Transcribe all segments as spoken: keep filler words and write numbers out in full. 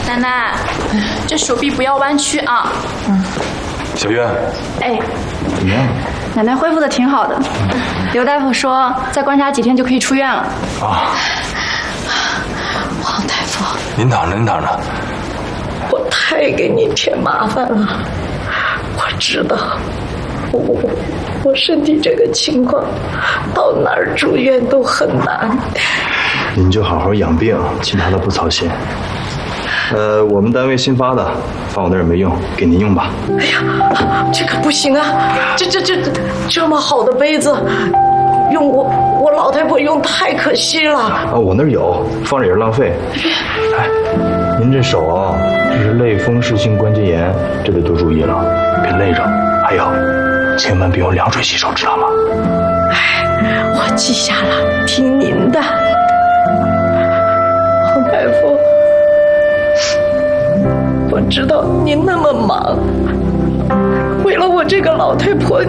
奶奶，这手臂不要弯曲啊。 嗯。小月。 哎。 怎么样？ 奶奶恢复的挺好的，刘大夫说再观察几天就可以出院了。 啊。 王大夫， 您躺着，您躺着。 我太给你添麻烦了，我知道，我我身体这个情况，到哪儿住院都很难。 您就好好养病，其他的不操心。呃，我们单位新发的，放我那儿没用，给您用吧。 哎呀，这可不行啊！这这这这么好的杯子，用我我老太婆用太可惜了。 啊，我那儿有，放着也是浪费。哎，您这手啊，这是类风湿性关节炎，这得多注意了，别累着。还有，千万别用凉水洗手，知道吗？ 哎，我记下了，听您的。王大夫，我知道您那么忙，为了我这个老太婆，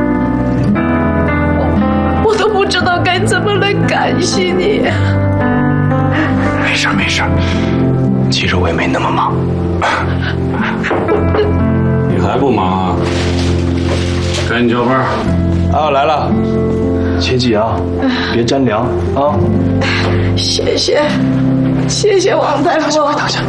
我我都不知道该怎么来感谢你。 没事没事，其实我也没那么忙。 你还不忙啊？赶紧交班。 啊，来了，切记啊，别沾凉啊。 谢谢，谢谢王大夫。 等下。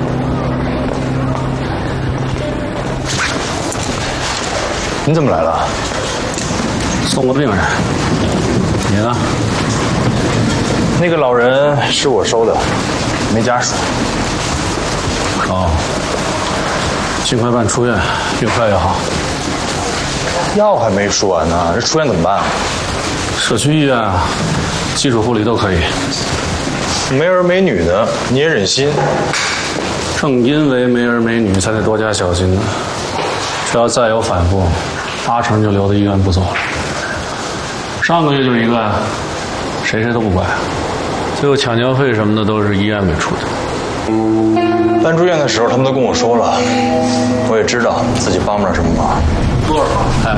你怎么来了？ 送个病人。你呢？ 那个老人是我收的，没家属。 哦，尽快办出院，越快越好。 药还没输完呢，这出院怎么办啊？ 社区医院啊，基础护理都可以。 没儿没女的，你也忍心？ 正因为没儿没女，才得多加小心呢。只要再有反复，八成就留在医院不走了。上个月就一个，谁谁都不管。最后抢救费什么的都是医院给出的。 办住院的时候，他们都跟我说了，我也知道自己帮不了什么忙。 多少？哎。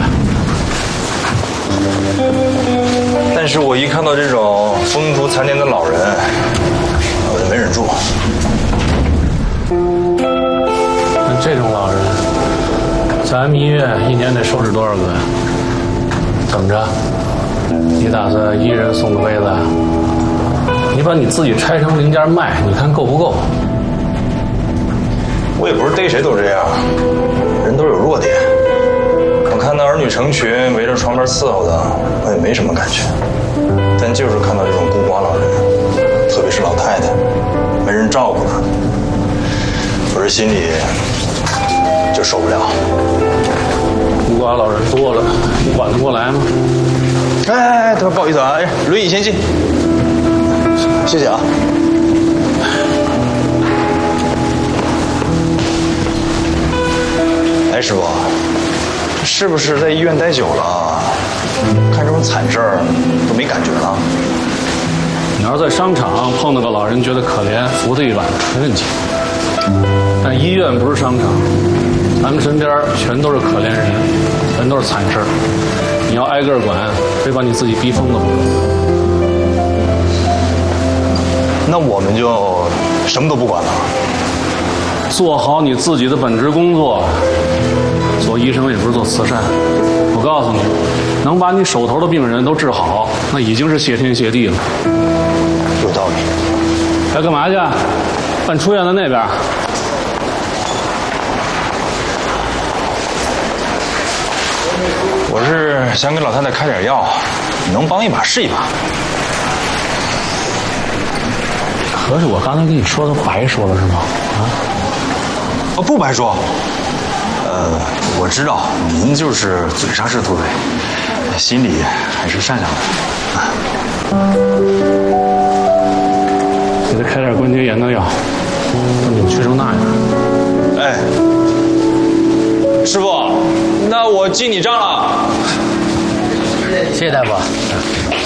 但是我一看到这种风烛残年的老人，我就没忍住。 那这种老人，在咱们医院一年得收治多少个呀？怎么着？你打算一人送个杯子？你把你自己拆成零件卖，你看够不够？ 我也不是逮谁都这样，人都有弱点。我看到儿女成群围着床边伺候的，我也没什么感觉。但就是看到这种孤寡老人，特别是老太太，没人照顾她，我这心里就受不了。 孤寡老人多了，你管得过来吗？ 哎哎哎，等会儿不好意思啊，哎，轮椅先进，谢谢啊。哎，师傅，是不是在医院待久了，看这种惨事儿都没感觉了？ 你要是在商场碰到个老人觉得可怜，扶他一把没问题。但医院不是商场，咱们身边全都是可怜人，全都是惨事儿。你要挨个管，非把你自己逼疯了不可。 那我们就什么都不管了， 做好你自己的本职工作。做医生也不是做慈善，我告诉你，能把你手头的病人都治好，那已经是谢天谢地了。 有道理。 该干嘛去？办出院的那边。 我是想给老太太开点药，你能帮一把是一把。 可是我刚才跟你说的白说了是吗？啊？ 哦，不白说。呃，我知道您就是嘴上是土匪，心里还是善良的。啊、 给他开点关节炎的药，都扭曲成那样。 哎，师傅，那我记你账了。 谢谢大夫。